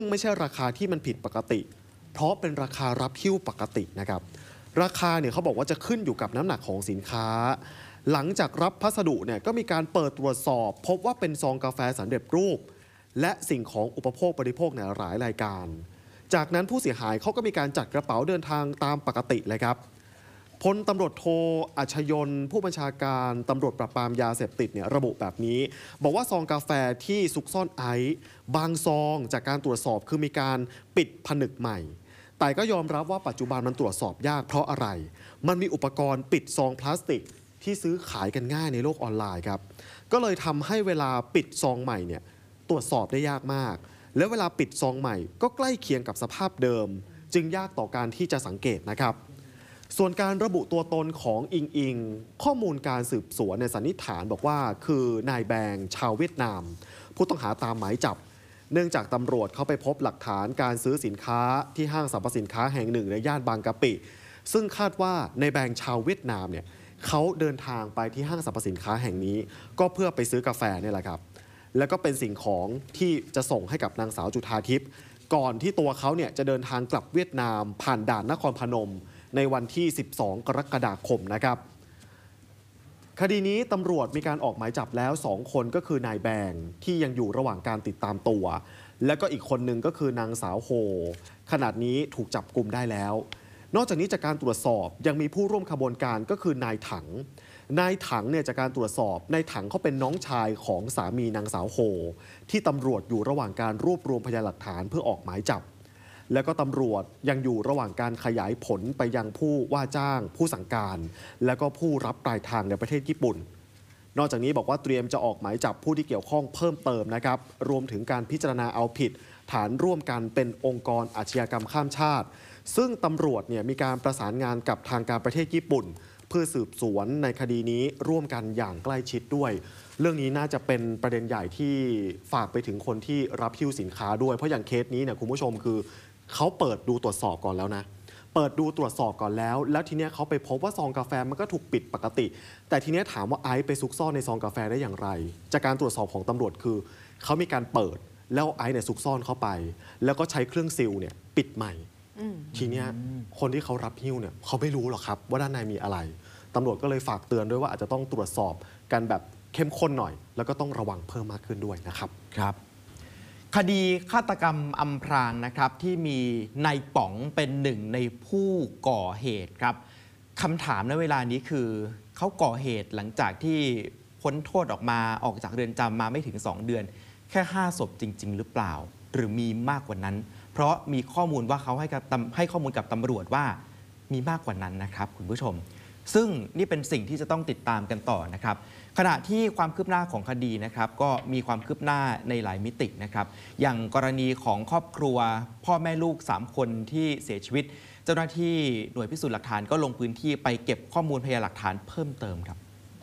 ไม่ใช่ราคาที่มันผิดปกติเพราะเป็นราคารับหิ้วปกตินะครับราคาเนี่ยเขาบอกว่าจะขึ้นอยู่กับน้ำหนักของสินค้าหลังจากรับพัสดุเนี่ยก็มีการเปิดตรวจสอบพบว่าเป็นซองกาแฟสำเร็จรูปและสิ่งของอุปโภคบริโภคในหลายรายการจากนั้นผู้เสียหายเขาก็มีการจัดกระเป๋าเดินทางตามปกติเลยครับพลตำรวจโทอัชยนต์ผู้บัญชาการตำรวจปราบปรามยาเสพติดเนี่ยระบุแบบนี้บอกว่าซองกาแฟที่ซุกซ่อนไอซ์บางซองจากการตรวจสอบคือมีการปิดผนึกใหม่แต่ก็ยอมรับว่าปัจจุบันมันตรวจสอบยากเพราะอะไรมันมีอุปกรณ์ปิดซองพลาสติกที่ซื้อขายกันง่ายในโลกออนไลน์ครับก็เลยทำให้เวลาปิดซองใหม่เนี่ยตรวจสอบได้ยากมากแล้วเวลาปิดซองใหม่ก็ใกล้เคียงกับสภาพเดิมจึงยากต่อการที่จะสังเกตนะครับส่วนการระบุตัวตนของอิงข้อมูลการสืบสวนในสันนิษฐานบอกว่าคือนายแบงชาวเวียดนามผู้ต้องหาตามหมายจับเนื่องจากตำรวจเขาไปพบหลักฐานการซื้อสินค้าที่ห้างสรรพสินค้าแห่งหนึ่งในย่านบางกะปิซึ่งคาดว่าในแบงชาวเวียดนามเนี่ยเขาเดินทางไปที่ห้างสรรพสินค้าแห่งนี้ก็เพื่อไปซื้อกาแฟนี่แหละครับแล้วก็เป็นสิ่งของที่จะส่งให้กับนางสาวจุฑาทิพย์ก่อนที่ตัวเขาเนี่ยจะเดินทางกลับเวียดนามผ่านด่านนครพนมในวันที่ 12 กรกฎาคมนะครับคดีนี้ตำรวจมีการออกหมายจับแล้ว2คนก็คือนายแบงที่ยังอยู่ระหว่างการติดตามตัวและก็อีกคนหนึ่งก็คือนางสาวโฮขณะนี้ถูกจับกุมได้แล้วนอกจากนี้จากการตรวจสอบยังมีผู้ร่วมขบวนการก็คือนายถังเนี่ยจากการตรวจสอบนายถังเขาเป็นน้องชายของสามีนางสาวโฮที่ตำรวจอยู่ระหว่างการรวบรวมพยานหลักฐานเพื่อออกหมายจับแล้วก็ตำรวจยังอยู่ระหว่างการขยายผลไปยังผู้ว่าจ้างผู้สั่งการและก็ผู้รับปลายทางในประเทศญี่ปุ่นนอกจากนี้บอกว่าเตรียมจะออกหมายจับผู้ที่เกี่ยวข้องเพิ่มเติมนะครับรวมถึงการพิจารณาเอาผิดฐานร่วมกันเป็นองค์กรอาชญากรรมข้ามชาติซึ่งตำรวจเนี่ยมีการประสานงานกับทางการประเทศญี่ปุ่นเพื่อสืบสวนในคดีนี้ร่วมกันอย่างใกล้ชิดด้วยเรื่องนี้น่าจะเป็นประเด็นใหญ่ที่ฝากไปถึงคนที่รับหิ้วสินค้าด้วยเพราะอย่างเคสนี้เนี่ยคุณผู้ชมคือเขาเปิดดูตรวจสอบก่อนแล้วนะเปิดดูตรวจสอบก่อนแล้วทีนี้เขาไปพบว่าซองกาแฟมันก็ถูกปิดปกติแต่ทีนี้ถามว่าไอซ์ไปซุกซ่อนในซองกาแฟได้อย่างไรจากการตรวจสอบของตำรวจคือเขามีการเปิดแล้วไอซ์เนี่ยซุกซ่อนเข้าไปแล้วก็ใช้เครื่องซีลเนี่ยปิดใหม่ทีนี้คนที่เขารับหิ้วเนี่ยเขาไม่รู้หรอกครับว่าด้านในมีอะไรตำรวจก็เลยฝากเตือนด้วยว่าอาจจะต้องตรวจสอบกันแบบเข้มข้นหน่อยแล้วก็ต้องระวังเพิ่มมากขึ้นด้วยนะครับครับคดีฆาตกรรมอำพรางนะครับที่มีนายป๋องเป็นหนึ่งในผู้ก่อเหตุครับคำถามในเวลานี้คือเขาก่อเหตุหลังจากที่พ้นโทษออกจากเรือนจำมาไม่ถึง2 เดือนแค่5 ศพจริงๆหรือเปล่าหรือมีมากกว่านั้นเพราะมีข้อมูลว่าเขาให้ข้อมูลกับตำรวจว่ามีมากกว่านั้นนะครับคุณผู้ชมซึ่งนี่เป็นสิ่งที่จะต้องติดตามกันต่อนะครับขณะที่ความคืบหน้าของคดีนะครับก็มีความคืบหน้าในหลายมิตินะครับอย่างกรณีของครอบครัวพ่อแม่ลูก3 คนที่เสียชีวิตเจ้าหน้าที่หน่วยพิสูจน์หลักฐานก็ลงพื้นที่ไปเก็บข้อมูลพยานหลักฐานเพิ่มเติมครับ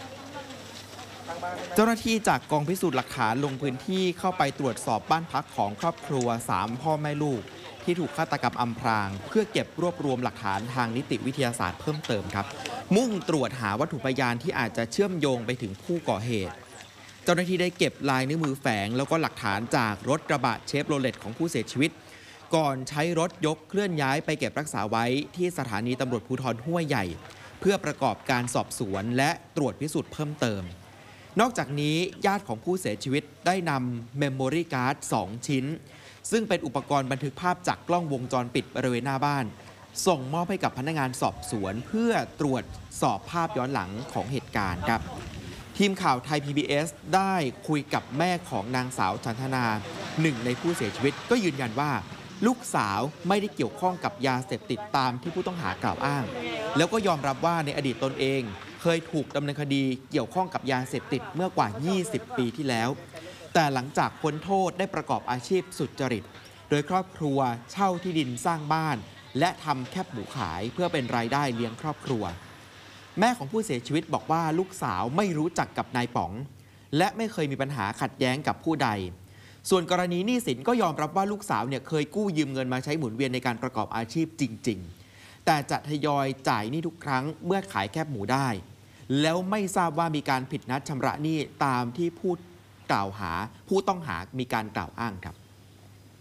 เจ้าหน้าที่จากกองพิสูจน์หลักฐานลงพื้นที่เข้าไปตรวจสอบบ้านพักของครอบครัว3 พ่อแม่ลูกที่ถูกฆาตกรรมอำพรางเพื่อเก็บรวบรวมหลักฐานทางนิติวิทยาศาสตร์เพิ่มเติมครับมุ่งตรวจหาวัตถุพยานที่อาจจะเชื่อมโยงไปถึงผู้ก่อเหตุเจ้าหน้าที่ได้เก็บลายนิ้วมือแฝงแล้วก็หลักฐานจากรถกระบะเชฟโรเลตของผู้เสียชีวิตก่อนใช้รถยกเคลื่อนย้ายไปเก็บรักษาไว้ที่สถานีตำรวจภูธรห้วยใหญ่เพื่อประกอบการสอบสวนและตรวจพิสูจน์เพิ่มเติมนอกจากนี้ญาติของผู้เสียชีวิตได้นำเมมโมรี่การ์ด2 ชิ้นซึ่งเป็นอุปกรณ์บันทึกภาพจากกล้องวงจรปิดบริเวณหน้าบ้านส่งมอบให้กับพนักงานสอบสวนเพื่อตรวจสอบภาพย้อนหลังของเหตุการณ์ครับทีมข่าวไทย PBS ได้คุยกับแม่ของนางสาวชันธนาหนึ่งในผู้เสียชีวิตก็ยืนยันว่าลูกสาวไม่ได้เกี่ยวข้องกับยาเสพติดตามที่ผู้ต้องหากล่าวอ้างแล้วก็ยอมรับว่าในอดีตตนเองเคยถูกดำเนินคดีเกี่ยวข้องกับยาเสพติดเมื่อกว่า20 ปีที่แล้วแต่หลังจากพ้นโทษได้ประกอบอาชีพสุจริตโดยครอบครัวเช่าที่ดินสร้างบ้านและทำแคบหมูขายเพื่อเป็นรายได้เลี้ยงครอบครัวแม่ของผู้เสียชีวิตบอกว่าลูกสาวไม่รู้จักกับนายป๋องและไม่เคยมีปัญหาขัดแย้งกับผู้ใดส่วนกรณีหนี้สินก็ยอมรับว่าลูกสาวเนี่ยเคยกู้ยืมเงินมาใช้หมุนเวียนในการประกอบอาชีพจริงๆแต่จะทยอยจ่ายหนี้ทุกครั้งเมื่อขายแคบหมูได้แล้วไม่ทราบว่ามีการผิดนัดชำระหนี้ตามที่ผู้ต้องหามีการกล่าวอ้างครับ